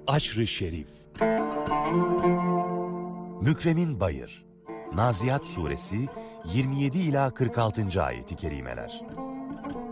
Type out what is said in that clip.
Aşr-ı Şerif. Mükremin Bayır. Naziat Suresi 27 ila 46. ayeti kerimeler.